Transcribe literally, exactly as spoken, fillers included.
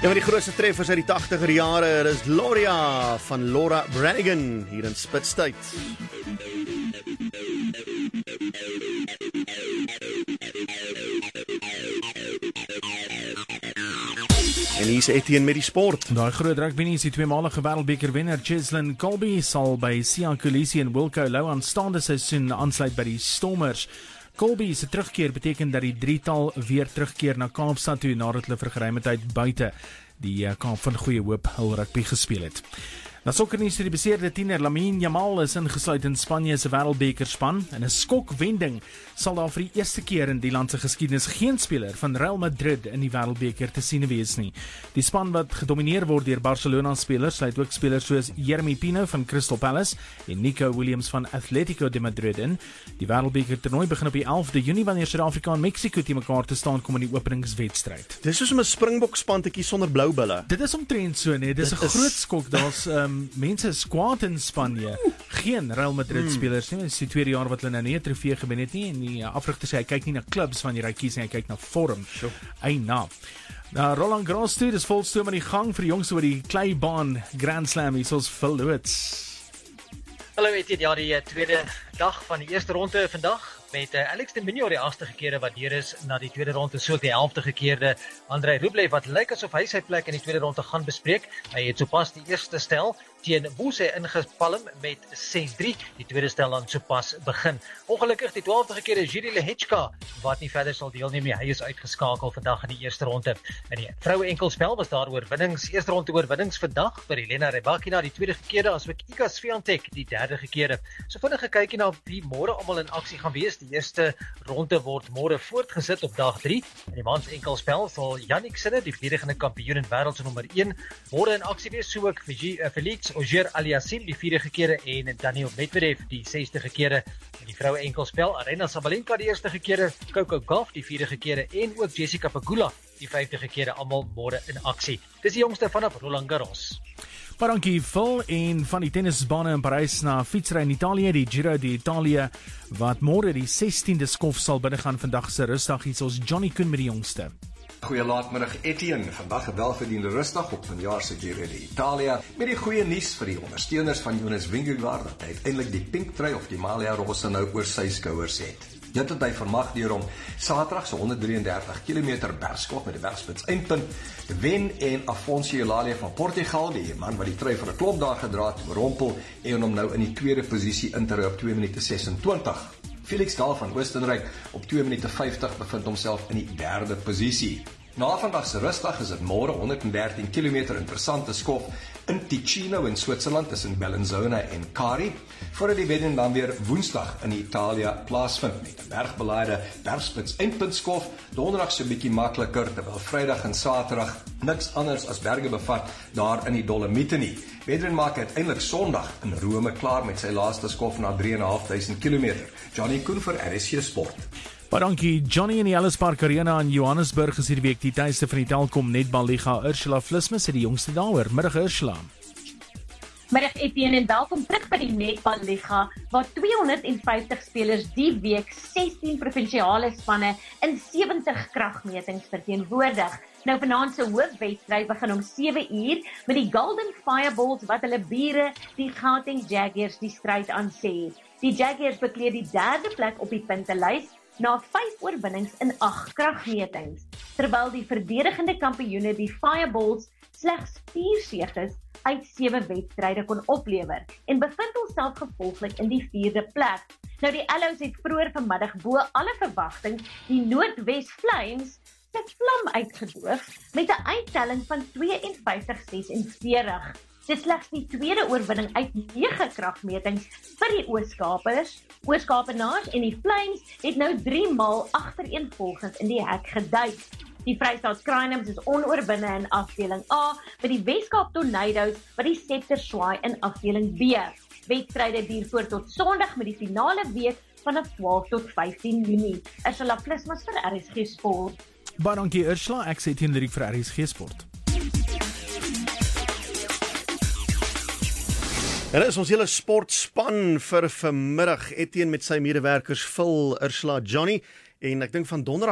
Een van die grootste treffers uit die tachtiger jare, dit is Gloria van Laura Branigan hier in Spitstyd. En hier is Etienne met die sport. Daai groot rugby nuus, die tweemalige wêreldbeker wenner Cheslin Kolbe sal by Siya Kolisi en Wilco Louw aanstaande seisoen aansluit by die Stormers. Kolbe se terugkeer beteken dat die drietal weer terugkeer na Kaapstad toe nadat hulle vir geruime tyd buite die Kaap van Goeie Hoop hul rugby gespeel het. Na sokkernuus, die beseerde tiener Lamine Yamal is ingesluit in Spanje se wêreldbekerspan. In 'n skokwending sal daar vir die eerste keer in die land se geskiedenis geen speler van Real Madrid in die wêreldbeker te sien wees nie. Die span wat gedomeineer word deur Barcelona spelers sluit ook spelers soos Jeremy Pino van Crystal Palace en Nico Williams van Atletico de Madrid in. Die wêreldbeker toernooi begin op die elfde Junie wanneer Suid-Afrika en Mexico teen mekaar te staan kom in die openingswedstryd. Dis soos om 'n springbokspan te kies sonder blou bulle. Dit is omtrent so, nee, dis 'n groot skok. Daar's um, mense is kwaad in Spanje. Geen Real Madrid spelers nie. Dit is die tweede jaar wat hulle nou nie 'n trofee gewen het nie en die afrigter sê hy kyk nie na klubs wanneer hy kies nie, hy kyk na vorm. Eina. Nou Roland Garros toe, dis volstoom aan die gang vir die jongste oor die kleibaan Grand Slam hier soos Phil Loots. Hallo Etienne, ja die tweede dag van die eerste ronde vandag met uh, Alex de Minaur die agste gekeerde wat deur is na die tweede ronde, so die helfte gekeerde Andrei Rublev wat lyk asof hy sy plek in die tweede ronde gaan bespreek. Hy het sopas die eerste stel teen Buse ingepalm met ses drie, die tweede stel dan sopas begin. Ongelukkig die twaalfde gekeerde Jiří Lehečka wat nie verder sal deelneem nie, hy is uitgeskakel vandag in die eerste ronde. In die vroue enkelspel was daar oorwinnings, eerste ronde oorwinnings vandag vir Elena Rybakina, die tweede gekeerde, asook Iga Swiatek, die derde gekeerde. So vinnig gekyk na wie môre almal in aksie gaan wees. Die eerste ronde word môre voortgesit op dag drie. In die mans enkelspel sal Jannik Sinner, die verdedigende kampioen en wêreld se nommer een, môre in aksie wees, so ook Felix Auger-Aliassime, die vierde gekeerde, en Daniil Medvedev, die sesde gekeerde. In die vroue enkelspel, Aryna Sabalenka, die eerste gekeerde, Coco Gauff, die vierde gekeerde, en ook Jessica Pegula, die vyfde gekeerde, almal môre in aksie. Dis die jongste vanaf Roland Garros. Maar dankie Phil, en van die tennisbane in Parys na fietsry in Italië, die Giro d'Italia, wat môre die sestiende skof sal binnegaan vandag se rustdag, hier is Johnny Koen met die jongste. Goeie laatmiddag Etienne, vandag 'n welverdiende rustdag op vanjaar se Giro d'Italia, met die goeie nuus vir die ondersteuners van Jonas Vingegaard, dat hy uiteindelik die pink trui of die Maglia Rosa nou oor sy skouers het. Dit het hy vermag deur om Saterdag se honderd drie en dertig kilometer bergskok met die bergspits eindpunt te wen en Afonso Eulalia van Portugal, die man wat die trui vir 'n klop daar gedra het, oorrompel en hom nou in die tweede posisie in te ry op twee minute sesentwintig. Felix Dahl van Oostenryk op twee minute vyftig bevind homself in die derde posisie. Na vandag se rustdag is dit môre honderd dertien kilometer interessante skof in Ticino in Switserland tussen Bellinzona en Cari, voordat die wedden dan weer woensdag in Italië plaasvind met 'n bergbelaaide bergspits eindpuntskof, donderdag so 'n bietjie makliker, terwyl Vrydag en Saterdag niks anders as berge bevat daar in die Dolomiete nie. Wedren maak uiteindelik Sondag in Rome klaar met sy laaste skof na drie en 'n half duisend kilometer. Johnny Koen vir R S G Sport. Maar dankie Johnny in die Ellis Park Arena in Johannesburg is hierdie week die tuiste van die Telkom Netbal Liga. Ursula Vlismus het die jongste daaroor. Middag Ursula. Middag Etienne en welkom terug by die Netbal Liga, waar tweehonderdvyftig spelers die week sestien provinsiale spanne in sewentig kragmetings verteenwoordig. Nou vanaand se hoofwedstryd begin om sewe uur met die Golden Fireballs wat hulle bure, die Gauteng Jaguars, die stryd aan sê. Die Jaguars bekleed die derde plek op die puntelys na vyf oorwinnings in agt kragmetings, terwyl die verdedigende kampioene die Fireballs slegs vier seges uit sewe wedstryde kon oplewer en bevind homself gevolglik in die vierde plek. Nou die Allows het vroeër vanmiddag bo alle verwagting die Noordwes Flames se vlam uitgedoof met 'n uittelling van vyfenvyftig sesenveertig. Dit is slegs die tweede oorwinning uit nege kragmetings vir die Ooskapers. Ooskapenaars en die Flames het nou drie maal agtereenvolgens in die hek geduik. Die Vrystaat Crinums is onoorwinne in afdeling A, met die Weskaap Tornadoes wat die scepter swaai in afdeling B. Wedstryde duur voort tot Sondag met die finale week vanaf twaalf tot vyftien Junie. Ursula Vlismus vir R S G Sport. Baie dankie Ursula, ek sê teen Lirik vir R S G Sport. En dit is ons hele sportspan vir vanmiddag. Etienne met sy medewerkers Phil, Ursula, Johnny en ek dink van donderdag